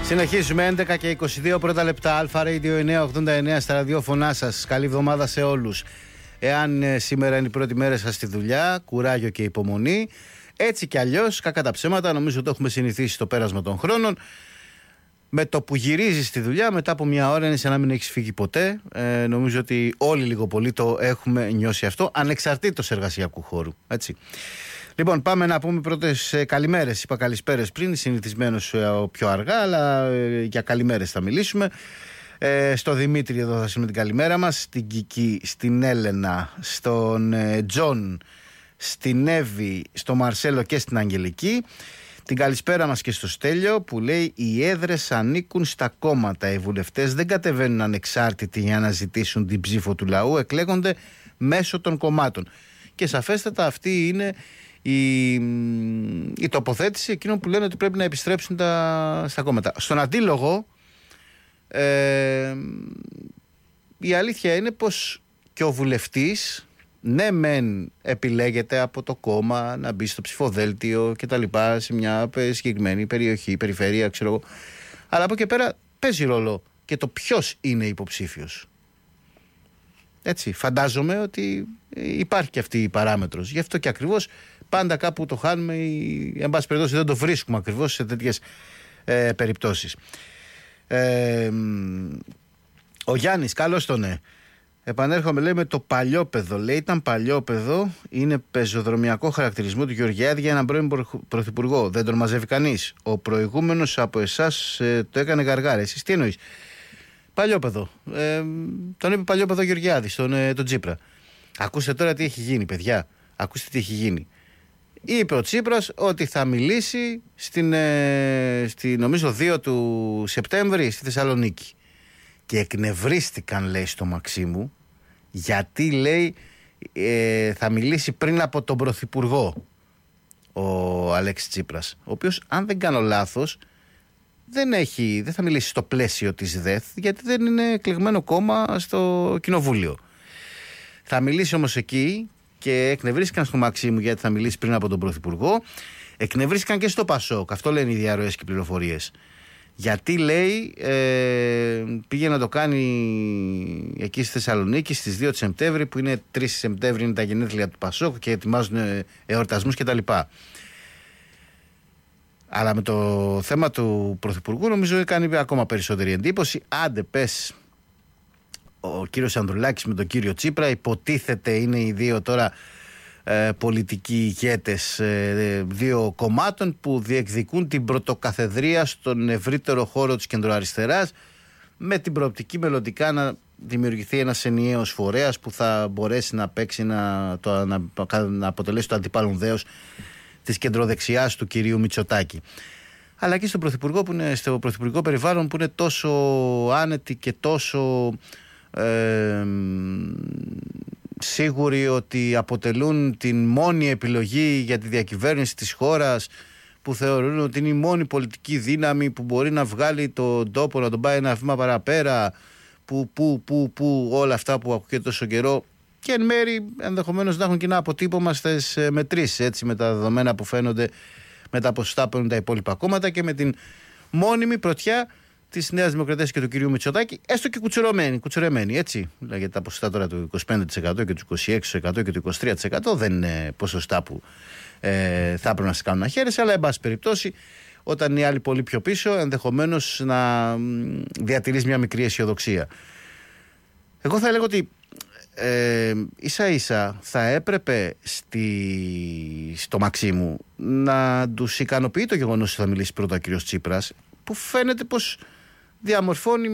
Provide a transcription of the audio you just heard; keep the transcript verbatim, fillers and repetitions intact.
Συνεχίζουμε έντεκα και είκοσι δύο πρώτα λεπτά. Αλφα Radio εννιακόσια ογδόντα εννέα στα ραδιόφωνά σας. Καλή εβδομάδα σε όλους. Εάν ε, σήμερα είναι η πρώτη μέρα σας στη δουλειά, κουράγιο και υπομονή. Έτσι κι αλλιώς, κακά τα ψέματα, νομίζω ότι έχουμε συνηθίσει στο πέρασμα των χρόνων. Με το που γυρίζεις στη δουλειά, μετά από μια ώρα είναι σαν να μην έχεις φύγει ποτέ. Ε, νομίζω ότι όλοι λίγο πολύ το έχουμε νιώσει αυτό, ανεξαρτήτως εργασιακού χώρου. Έτσι. Λοιπόν, πάμε να πούμε πρώτες ε, καλημέρες. Είπα καλησπέρες πριν, συνηθισμένος ε, πιο αργά, αλλά ε, για καλημέρες θα μιλήσουμε. Ε, στο Δημήτρη εδώ θα στείλουμε την καλημέρα μας, στην Κική, στην Έλενα, στον ε, Τζον, στην Εύη, στον Μαρσέλο και στην Αγγελική. Την καλησπέρα μας και στο Στέλιο που λέει: οι έδρες ανήκουν στα κόμματα. Οι βουλευτές δεν κατεβαίνουν ανεξάρτητοι για να ζητήσουν την ψήφο του λαού, εκλέγονται μέσω των κομμάτων. Και σαφέστατα αυτή είναι η, η τοποθέτηση εκείνων που λένε ότι πρέπει να επιστρέψουν τα, στα κόμματα. Στον αντίλογο, ε, η αλήθεια είναι πως και ο βουλευτής, ναι μεν επιλέγεται από το κόμμα να μπει στο ψηφοδέλτιο και τα λοιπά σε μια συγκεκριμένη περιοχή, περιφέρεια, ξέρω εγώ, αλλά από εκεί πέρα παίζει ρόλο και το ποιος είναι υποψήφιος. Έτσι, φαντάζομαι ότι υπάρχει και αυτή η παράμετρος. Γι' αυτό και ακριβώς πάντα κάπου το χάνουμε ή εν πάση περιπτώσει δεν το βρίσκουμε ακριβώς σε τέτοιες ε, περιπτώσεις. Ε, ο Γιάννης, καλώς τον ναι. Επανέρχομαι, λέει, με το παλιόπαιδο. Λέει, ήταν παλιόπαιδο, είναι πεζοδρομιακό χαρακτηρισμό του Γεωργιάδη για έναν πρώην πρωθυπουργό. Δεν τον μαζεύει κανείς. Ο προηγούμενος από εσάς ε, το έκανε γαργάρα. Εσείς τι εννοείς? Παλιόπαιδο. Ε, τον είπε παλιόπαιδο Γεωργιάδη, τον, ε, τον Τσίπρα. Ακούστε τώρα τι έχει γίνει, παιδιά. Ακούστε τι έχει γίνει. Είπε ο Τσίπρας ότι θα μιλήσει στην, ε, στη, νομίζω δύο του Σεπτέμβρη στη Θεσσαλονίκη. Και εκνευρίστηκαν, λέει, στο Μαξίμου, γιατί, λέει, ε, θα μιλήσει πριν από τον Πρωθυπουργό ο Αλέξης Τσίπρας, ο οποίος, αν δεν κάνω λάθος, δεν, έχει, δεν θα μιλήσει στο πλαίσιο της ΔΕΘ, γιατί δεν είναι εκλεγμένο κόμμα στο Κοινοβούλιο. Θα μιλήσει όμως εκεί και εκνευρίστηκαν στο Μαξίμου γιατί θα μιλήσει πριν από τον Πρωθυπουργό. Εκνευρίστηκαν και στο Πασόκ, αυτό λένε οι διαρροές και οι πληροφορίες. Γιατί, λέει, ε, πήγε να το κάνει εκεί στη Θεσσαλονίκη στις δύο Σεπτέμβρη, που είναι τρεις Σεπτέμβρη, είναι τα γενέθλια του Πασόκ και ετοιμάζουν εορτασμούς κτλ. Αλλά με το θέμα του Πρωθυπουργού νομίζω κάνει ακόμα περισσότερη εντύπωση. Άντε πες, ο κύριος Ανδρουλάκης με τον κύριο Τσίπρα, υποτίθεται είναι οι δύο τώρα Ε, πολιτικοί ηγέτες ε, δύο κομμάτων που διεκδικούν την πρωτοκαθεδρία στον ευρύτερο χώρο της κεντροαριστεράς, με την προοπτική μελλοντικά να δημιουργηθεί ένας ενιαίος φορέας που θα μπορέσει να παίξει να, το, να, να αποτελέσει το αντιπάλον δέος της κεντροδεξιάς του κυρίου Μητσοτάκη. Αλλά και στον πρωθυπουργό που είναι, στο πρωθυπουργικό περιβάλλον που είναι τόσο άνετη και τόσο ε, σίγουροι ότι αποτελούν την μόνη επιλογή για τη διακυβέρνηση της χώρας, που θεωρούν ότι είναι η μόνη πολιτική δύναμη που μπορεί να βγάλει τον τόπο, να τον πάει ένα βήμα παραπέρα, που, που, που, που όλα αυτά που ακούγεται τόσο καιρό, και εν μέρει ενδεχομένως να έχουν και ένα αποτύπωμα στις μετρήσεις, έτσι, με τα δεδομένα που φαίνονται, με τα ποσοστά που παίρνουν τα υπόλοιπα κόμματα και με την μόνιμη πρωτιά της Νέας Δημοκρατίας και του κυρίου Μητσοτάκη, έστω και κουτσουρεμένη, κουτσουρεμένη, έτσι. Γιατί τα ποσοστά τώρα του είκοσι πέντε τοις εκατό και του είκοσι έξι τοις εκατό και του είκοσι τρία τοις εκατό δεν είναι ποσοστά που ε, θα έπρεπε να σε κάνουν να χαίρεσαι, αλλά εν πάση περιπτώσει, όταν οι άλλοι πολύ πιο πίσω, ενδεχομένως να διατηρείς μια μικρή αισιοδοξία. Εγώ θα έλεγα ότι ε, ίσα ίσα θα έπρεπε στη, στο Μαξίμου να τους ικανοποιεί το γεγονός ότι θα μιλήσει πρώτα ο κύριος Τσίπρας, που φαίνεται πως διαμορφώνει